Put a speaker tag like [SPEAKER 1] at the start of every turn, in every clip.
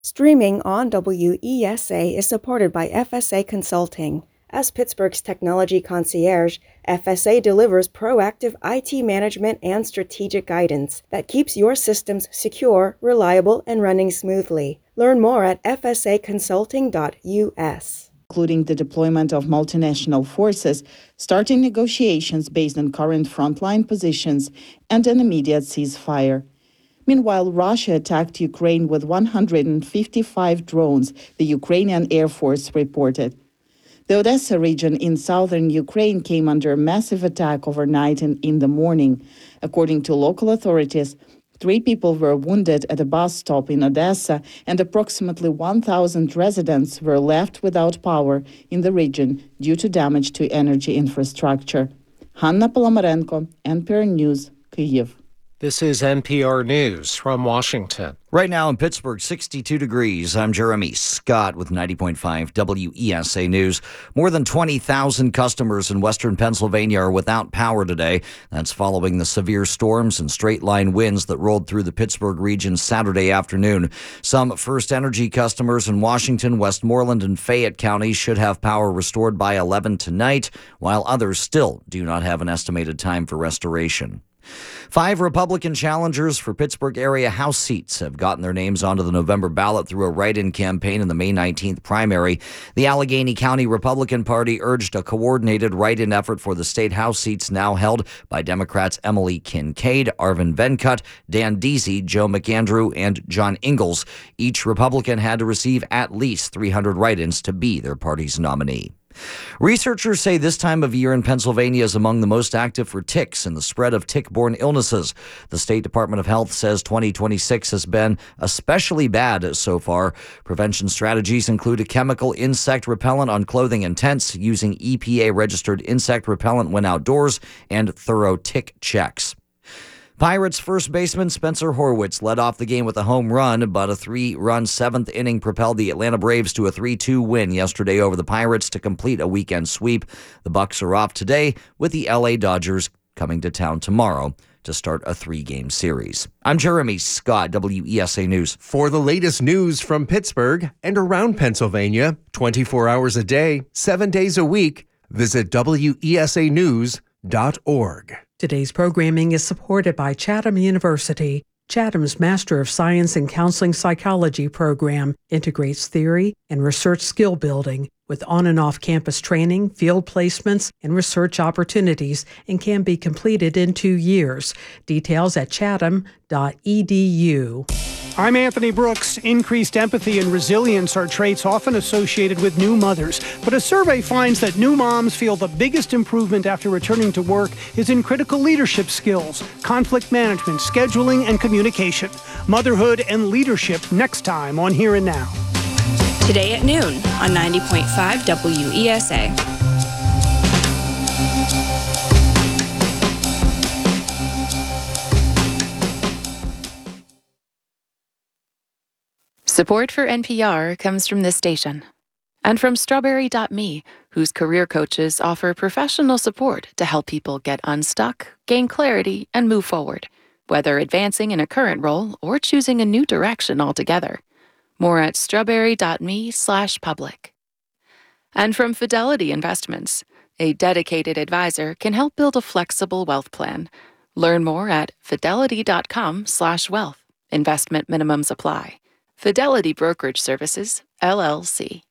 [SPEAKER 1] Streaming on WESA is supported by FSA Consulting. As Pittsburgh's technology concierge, FSA delivers proactive IT management and strategic guidance that keeps your systems secure, reliable, and running smoothly. Learn more at fsaconsulting.us.
[SPEAKER 2] Including the deployment of multinational forces, starting negotiations based on current frontline positions, and an immediate ceasefire. Meanwhile, Russia attacked Ukraine with 155 drones, the Ukrainian Air Force reported. The Odessa region in southern Ukraine came under a massive attack overnight and in the morning. According to local authorities, 3 people were wounded at a bus stop in Odessa, and approximately 1,000 residents were left without power in the region due to damage to energy infrastructure. Hanna Polomarenko, NPR News, Kyiv.
[SPEAKER 3] This is NPR News from Washington.
[SPEAKER 4] Right now in Pittsburgh, 62 degrees. I'm Jeremy Scott with 90.5 WESA News. More than 20,000 customers in western Pennsylvania are without power today. That's following the severe storms and straight-line winds that rolled through the Pittsburgh region Saturday afternoon. Some First Energy customers in Washington, Westmoreland, and Fayette counties should have power restored by 11 tonight, while others still do not have an estimated time for restoration. 5 Republican challengers for Pittsburgh area House seats have gotten their names onto the November ballot through a write-in campaign in the May 19th primary. The Allegheny County Republican Party urged a coordinated write-in effort for the state House seats now held by Democrats Emily Kincaid, Arvin Venkat, Dan Deasy, Joe McAndrew, and John Ingalls. Each Republican had to receive at least 300 write-ins to be their party's nominee. Researchers say this time of year in Pennsylvania is among the most active for ticks and the spread of tick-borne illnesses. The State Department of Health says 2026 has been especially bad so far. Prevention strategies include a chemical insect repellent on clothing and tents, using EPA-registered insect repellent when outdoors, and thorough tick checks. Pirates first baseman Spencer Horwitz led off the game with a home run, but a 3-run 7th inning propelled the Atlanta Braves to a 3-2 win yesterday over the Pirates to complete a weekend sweep. The Bucs are off today, with the LA Dodgers coming to town tomorrow to start a 3-game series. I'm Jeremy Scott, WESA News.
[SPEAKER 5] For the latest news from Pittsburgh and around Pennsylvania, 24 hours a day, 7 days a week, visit WESAnews.org.
[SPEAKER 6] Today's programming is supported by Chatham University. Chatham's Master of Science in Counseling Psychology program integrates theory and research skill building with on- and off-campus training, field placements, and research opportunities, and can be completed in 2 years. Details at chatham.edu.
[SPEAKER 7] I'm Anthony Brooks. Increased empathy and resilience are traits often associated with new mothers. But a survey finds that new moms feel the biggest improvement after returning to work is in critical leadership skills, conflict management, scheduling, and communication. Motherhood and leadership next time on Here and Now.
[SPEAKER 8] Today at noon on 90.5 WESA. Support for NPR comes from this station and from Strawberry.me, whose career coaches offer professional support to help people get unstuck, gain clarity, and move forward, whether advancing in a current role or choosing a new direction altogether. More at strawberry.me/public. And from Fidelity Investments, a dedicated advisor can help build a flexible wealth plan. Learn more at fidelity.com/wealth. Investment minimums apply. Fidelity Brokerage Services, LLC.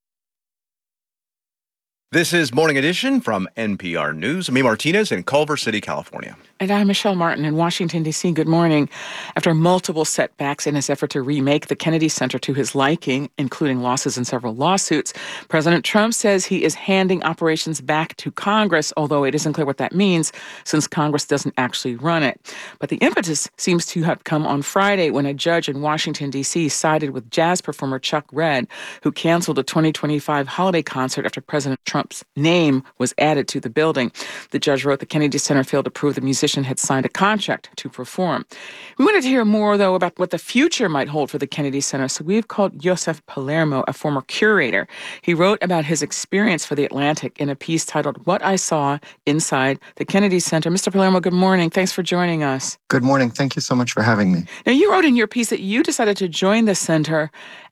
[SPEAKER 9] This is Morning Edition from NPR News. I'm Martinez in Culver City, California.
[SPEAKER 10] And I'm Michelle Martin in Washington, D.C. Good morning. After multiple setbacks in his effort to remake the Kennedy Center to his liking, including losses in several lawsuits, President Trump says he is handing operations back to Congress, although it isn't clear what that means since Congress doesn't actually run it. But the impetus seems to have come on Friday when a judge in Washington, D.C. sided with jazz performer Chuck Redd, who canceled a 2025 holiday concert after President Trump Trump's name was added to the building. The judge wrote the Kennedy Center failed to prove the musician had signed a contract to perform. We wanted to hear more, though, about what the future might hold for the Kennedy Center, so we've called Joseph Palermo, a former curator. He wrote about his experience for The Atlantic in a piece titled What I Saw Inside the Kennedy Center. Mr. Palermo, good morning. Thanks for joining us.
[SPEAKER 11] Good morning. Thank you so much for having me.
[SPEAKER 10] Now, you wrote in your piece that you decided to join the center